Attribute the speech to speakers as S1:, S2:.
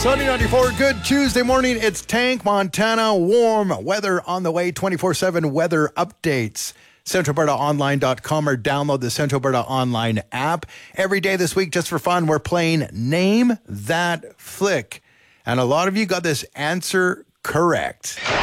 S1: Sunny 94, good Tuesday morning. It's Tank, Montana. Warm weather on the way, 24/7 weather updates. CentralAlbertaOnline.com or download the Central Alberta Online app. Every day this week, just for fun, we're playing Name That Flick. And a lot of you got this answer correct.